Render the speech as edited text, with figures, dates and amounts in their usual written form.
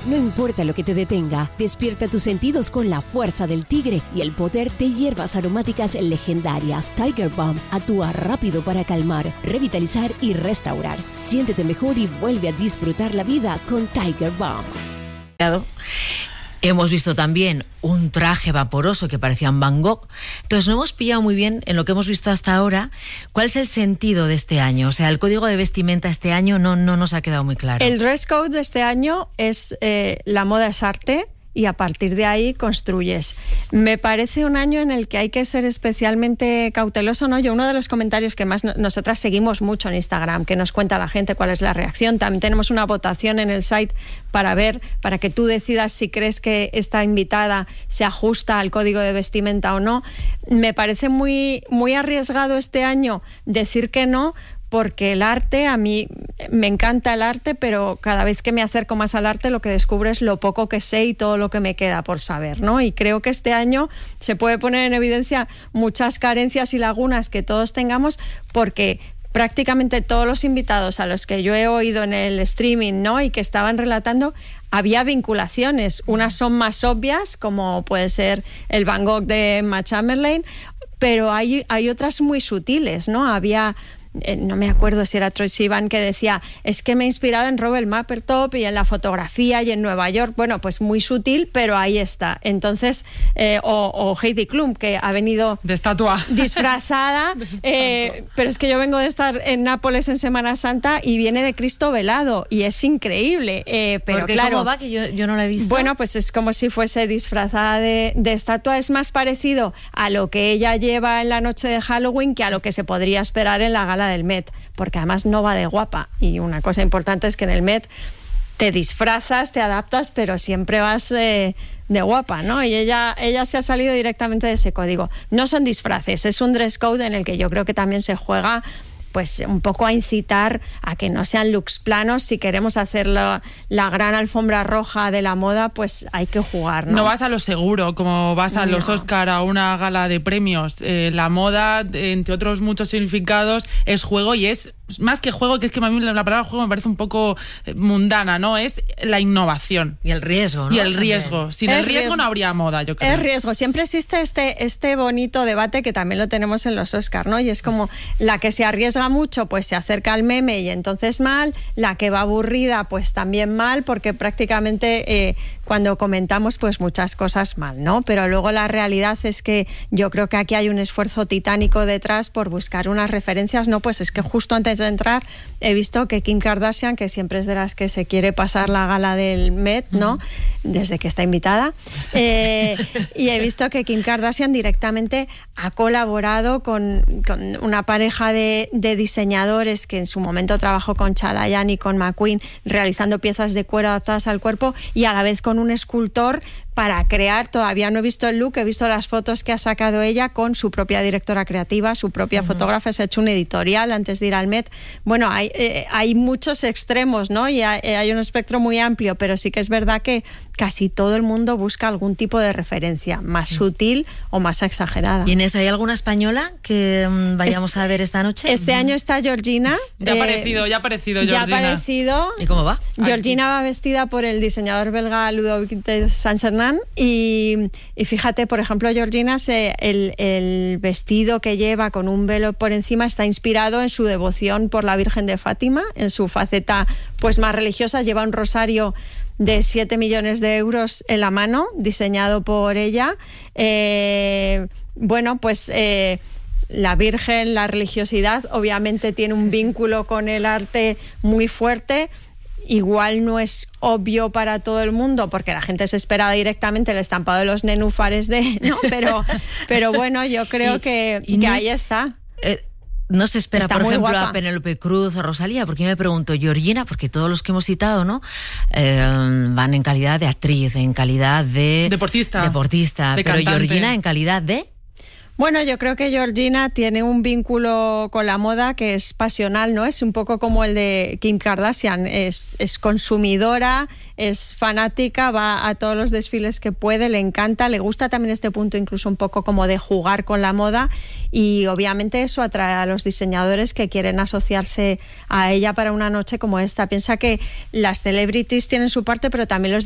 No importa lo que te detenga, despierta tus sentidos con la fuerza del tigre y el poder de hierbas aromáticas legendarias. Tiger Balm actúa rápido para calmar, revitalizar y restaurar. Siéntete mejor y vuelve a disfrutar la vida con Tiger Balm. Hemos visto también un traje vaporoso que parecía un Van Gogh. Entonces no hemos pillado muy bien en lo que hemos visto hasta ahora cuál es el sentido de este año. O sea, el código de vestimenta este año no nos ha quedado muy claro. El dress code de este año es la moda es arte. Y a partir de ahí construyes. Me parece un año en el que hay que ser especialmente cauteloso, ¿no? Uno de los comentarios que más nosotras seguimos mucho en Instagram, que nos cuenta la gente cuál es la reacción. También tenemos una votación en el site para que tú decidas si crees que esta invitada se ajusta al código de vestimenta o no. Me parece muy, muy arriesgado este año decir que no, porque el arte, a mí me encanta el arte, pero cada vez que me acerco más al arte lo que descubro es lo poco que sé y todo lo que me queda por saber, ¿no? Y creo que este año se puede poner en evidencia muchas carencias y lagunas que todos tengamos, porque prácticamente todos los invitados a los que yo he oído en el streaming, ¿no?, y que estaban relatando, había vinculaciones. Unas son más obvias, como puede ser el Van Gogh de Emma Chamberlain, pero hay otras muy sutiles, ¿no? Había... no me acuerdo si era Troye Sivan que decía, es que me he inspirado en Robert Mapplethorpe y en la fotografía y en Nueva York. Bueno, pues muy sutil, pero ahí está. Entonces, o Heidi Klum, que ha venido de estatua disfrazada, pero es que yo vengo de estar en Nápoles en Semana Santa y viene de Cristo velado y es increíble. Pero porque claro, ¿cómo va? Que yo no la he visto. Bueno, pues es como si fuese disfrazada de estatua. Es más parecido a lo que ella lleva en la noche de Halloween que a lo que se podría esperar en la gala del Met, porque además no va de guapa, y una cosa importante es que en el Met te disfrazas, te adaptas, pero siempre vas de guapa, ¿no? Y ella se ha salido directamente de ese código. No son disfraces, es un dress code en el que yo creo que también se juega pues un poco a incitar a que no sean looks planos. Si queremos hacer la gran alfombra roja de la moda, pues hay que jugar, ¿no? No vas a lo seguro, como vas a los Oscar, a una gala de premios. La moda, entre otros muchos significados, es juego, y es más que juego, que es que a mí la palabra juego me parece un poco mundana, ¿no? Es la innovación. Y el riesgo, ¿no? Y el riesgo. Sin el riesgo no habría moda, yo creo. Es riesgo. Siempre existe este bonito debate que también lo tenemos en los Oscar, ¿no? Y es como la que se arriesga mucho, pues se acerca al meme y entonces mal. La que va aburrida, pues también mal, porque prácticamente cuando comentamos, pues muchas cosas mal, ¿no? Pero luego la realidad es que yo creo que aquí hay un esfuerzo titánico detrás por buscar unas referencias, ¿no? Pues es que justo antes de entrar he visto que Kim Kardashian, que siempre es de las que se quiere pasar la gala del Met, ¿no? Desde que está invitada, y he visto que Kim Kardashian directamente ha colaborado con una pareja de diseñadores que en su momento trabajó con Chalayan y con McQueen, realizando piezas de cuero adaptadas al cuerpo, y a la vez con un escultor para crear. Todavía no he visto el look, he visto las fotos que ha sacado ella con su propia directora creativa, su propia fotógrafa. Se ha hecho un editorial antes de ir al Met. Bueno, hay muchos extremos, ¿no? Y hay un espectro muy amplio, pero sí que es verdad que casi todo el mundo busca algún tipo de referencia, más sutil o más exagerada. ¿Y Inés, hay alguna española que vayamos a ver esta noche? Este año está Georgina. Ya ha aparecido Georgina. Ya ha aparecido. ¿Y cómo va? Georgina va vestida por el diseñador belga Ludovic de Saint-Germain. Y fíjate, por ejemplo, Georgina, el vestido que lleva con un velo por encima está inspirado en su devoción por la Virgen de Fátima, en su faceta pues más religiosa. Lleva un rosario de 7 millones de euros en la mano, diseñado por ella. Bueno, pues la Virgen, la religiosidad, obviamente tiene un vínculo con el arte muy fuerte. Igual no es obvio para todo el mundo, porque la gente se espera directamente el estampado de los nenúfares ¿no? Pero bueno, yo creo que ahí está. No se espera, Está por ejemplo, guapa. a Penélope Cruz o Rosalía, porque yo me pregunto, Georgina, porque todos los que hemos citado, ¿no? Van en calidad de actriz, en calidad de deportista, de pero cantante. Georgina en calidad de... Bueno, yo creo que Georgina tiene un vínculo con la moda que es pasional, ¿no? Es un poco como el de Kim Kardashian, es consumidora, es fanática, va a todos los desfiles que puede, le encanta, le gusta también este punto incluso un poco como de jugar con la moda, y obviamente eso atrae a los diseñadores que quieren asociarse a ella para una noche como esta. Piensa que las celebrities tienen su parte, pero también los